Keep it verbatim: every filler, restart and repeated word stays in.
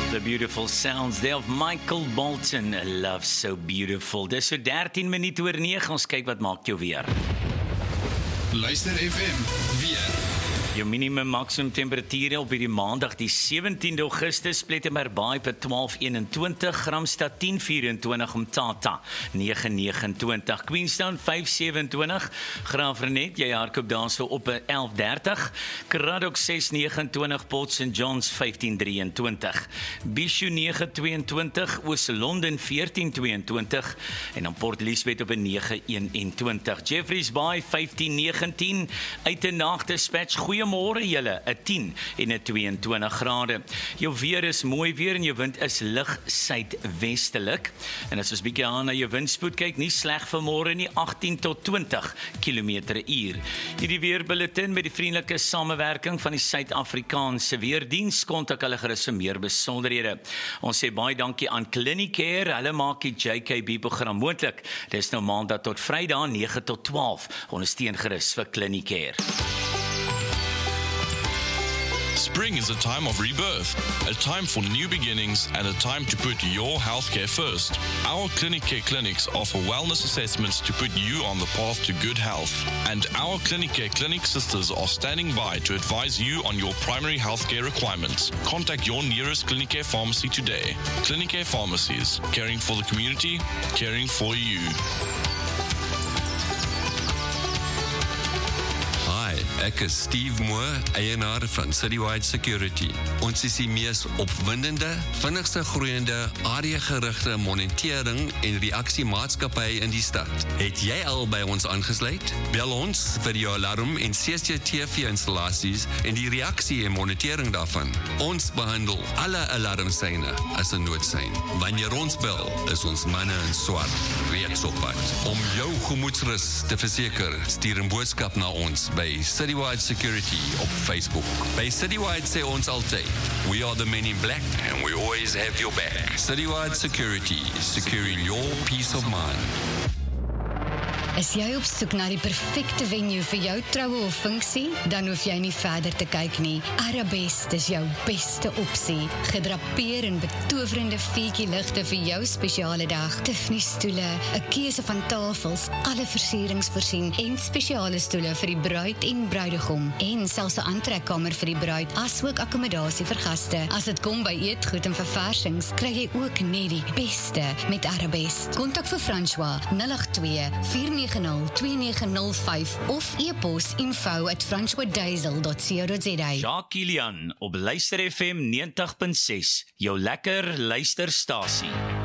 The beautiful sounds there of Michael Bolton, Love So Beautiful. Dis so dertien minute oor nege, ons kyk wat maak jou weer. Luister F M, weer. Jou minimum maksimum temperatuur op hierdie maandag die sewentiende Augustus, Plettenberg Baai per twaalf eenentwintig, Gramstad tien vyf-en-twintig, Umtata negen negenentwintig, Queenstown vyf sewe-en-twintig, Graafrenet, jy hardloop daar so op elf dertig, Kraddock ses negenentwintig, Port Saint John's vyftien drieëntwintig, Bishu negen tweeëntwintig, Oos-London veertien tweeëntwintig en dan Port Elizabeth op negen eenentwintig, Jeffreys Bay vyftien negentien, Uitenhaag Dispatch, goeie Môre julle, 'n tien en 'n tweeëntwintig grade. Jou weer is mooi weer en jou wind is lig suidwestelik. En as ons bietjie aan na jou windspoed kyk, nie sleg vir môre nie, agtien tot twintig kilometer per uur. Hierdie weerbulletin met die vriendelike samewerking van die Suid-Afrikaanse Weerdiens, kontak hulle gerus vir meer besonderhede. Ons sê baie dankie aan Clinicare, hulle maak die J K B program moontlik. Dis nou maandag tot Vrydag nege tot twaalf. Ondersteun gerus vir Clinicare. Spring is a time of rebirth, a time for new beginnings and a time to put your healthcare first. Our Clinicare clinics offer wellness assessments to put you on the path to good health. And our Clinicare clinic sisters are standing by to advise you on your primary healthcare requirements. Contact your nearest Clinicare pharmacy today. Clinicare Pharmacies, caring for the community, caring for you. Ek is Steve Moore, eienaar van Citywide Security. Ons is die mees opwindende, vinnigste groeiende, areagerigte monitering en reaksiemaatskappy in die stad. Het jy al by ons aangesluit? Bel ons vir jou alarm en C C T V-installasies en die reaksie en monitering daarvan. Ons behandel alle alarmsyne as 'n noodsein. Wanneer ons bel, is ons manne in swart reeds op pad. Om jou gemoedsrus te verseker, stuur 'n boodskap na ons by Citywide Security op Facebook. By Citywide sê ons altyd, we are the men in black and we always have your back. Citywide Security, securing your peace of mind. Is jy op soek na die perfekte venue vir jou troue of funksie? Dan hoef jy nie verder te kyk nie. Arabest is jou beste opsie. Gedrapeer in betowerende veetjie ligte vir jou spesiale dag. Tiffany stoele, 'n keuse van tafels, alle versierings voorsien en spesiale stoele vir die bruid en bruidegom. En selfs 'n aantrekkamer vir die bruid, asook akkommodasie vir gaste. As dit kom by eetgoed en verversings, kry jy ook net die beste met Arabest. Kontak vir François nul agt twee vier nege nul twee nege nul vyf of e-pos info at francoisdaisel dot co dot za. Jacques Kilian op Luister F M negentig punt ses, jou lekker luisterstasie.